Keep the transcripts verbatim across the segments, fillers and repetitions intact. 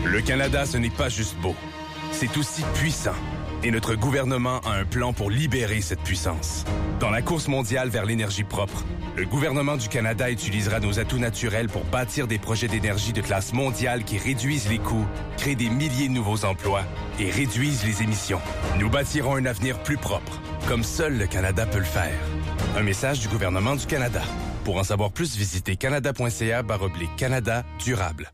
Le Canada, ce n'est pas juste beau. C'est aussi puissant. Et notre gouvernement a un plan pour libérer cette puissance. Dans la course mondiale vers l'énergie propre, le gouvernement du Canada utilisera nos atouts naturels pour bâtir des projets d'énergie de classe mondiale qui réduisent les coûts, créent des milliers de nouveaux emplois et réduisent les émissions. Nous bâtirons un avenir plus propre, comme seul le Canada peut le faire. Un message du gouvernement du Canada. Pour en savoir plus, visitez canada.ca barre oblique Canada durable.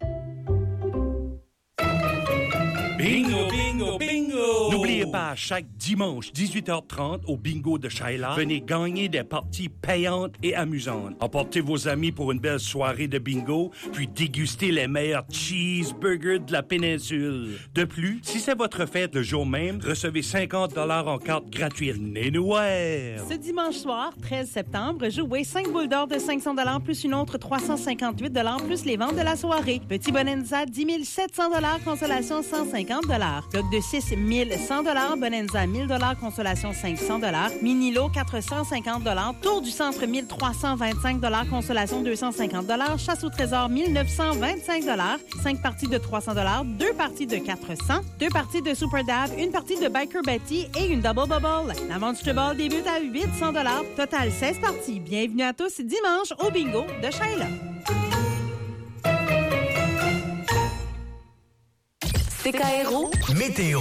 Bingo, bingo, bingo! N'oubliez pas, chaque dimanche, dix-huit heures trente, au bingo de Shaila, venez gagner des parties payantes et amusantes. Emportez vos amis pour une belle soirée de bingo, puis dégustez les meilleurs cheeseburgers de la péninsule. De plus, si c'est votre fête le jour même, recevez cinquante dollars en carte gratuite. Nénouère! Ce dimanche soir, treize septembre, jouez cinq boules d'or de cinq cents dollars plus une autre trois cent cinquante-huit dollars plus les ventes de la soirée. Petit Bonanza, dix mille sept cents dollars, consolation cent cinquante dollars. Bloc de six, mille cent dollars. Bonanza, mille dollars. Consolation, cinq cents dollars. Mini-lot, quatre cent cinquante dollars. Tour du centre, mille trois cent vingt-cinq dollars. Consolation, deux cent cinquante dollars. Chasse au trésor, mille neuf cent vingt-cinq dollars. cinq parties de trois cents dollars. deux parties de quatre cents. deux parties de Super Dab. une partie de Biker Betty et une Double Bubble. La Monster Ball débute à huit cents dollars. Total, seize parties. Bienvenue à tous dimanche au bingo de Shaila. C K R O Météo.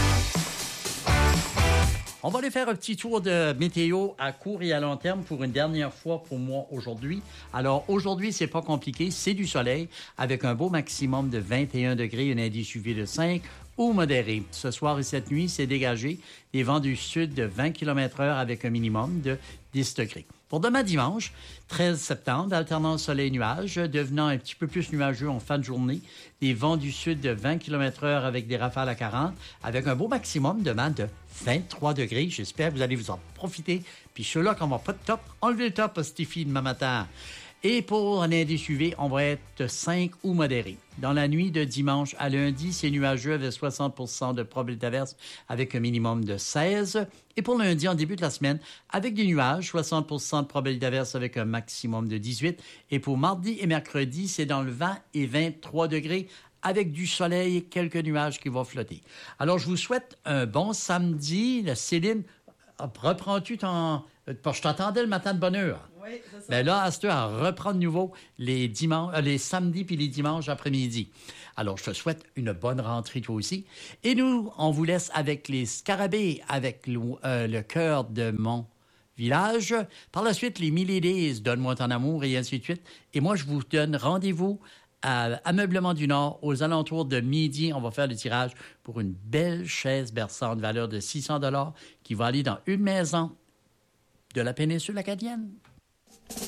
On va aller faire un petit tour de météo à court et à long terme pour une dernière fois pour moi aujourd'hui. Alors aujourd'hui, c'est pas compliqué, c'est du soleil avec un beau maximum de vingt et un degrés, un indice U V de cinq ou modéré. Ce soir et cette nuit, c'est dégagé. Des vents du sud de vingt kilomètres heure avec un minimum de dix degrés. Pour demain dimanche, treize septembre, alternance soleil-nuage, devenant un petit peu plus nuageux en fin de journée. Des vents du sud de vingt kilomètres heure avec des rafales à quarante, avec un beau maximum demain de vingt-trois degrés. J'espère que vous allez vous en profiter. Puis ceux-là qui n'ont pas de top, enlevez le top, Stéphie, demain matin. Et pour un indice U V, on va être cinq ou modéré. Dans la nuit de dimanche à lundi, c'est nuageux avec soixante pour cent de probabilité d'averse avec un minimum de seize. Et pour lundi, en début de la semaine, avec des nuages, soixante pour cent de probabilité d'averse avec un maximum de dix-huit. Et pour mardi et mercredi, c'est dans le vingt et vingt-trois degrés avec du soleil et quelques nuages qui vont flotter. Alors, je vous souhaite un bon samedi. Céline, reprends-tu ton... Je t'attendais le matin de bonne heure. Oui, c'est ça. Mais là, à cette heure, elle reprend de nouveau les, dimanches, euh, les samedis puis les dimanches après-midi. Alors, je te souhaite une bonne rentrée, toi aussi. Et nous, on vous laisse avec les Scarabées, avec le, euh, le cœur de mon village. Par la suite, les Mille Days, Donne-moi ton amour, et ainsi de suite. Et moi, je vous donne rendez-vous à Ameublement du Nord, aux alentours de midi. On va faire le tirage pour une belle chaise berçante, valeur de six cents dollars, qui va aller dans une maison de la péninsule acadienne.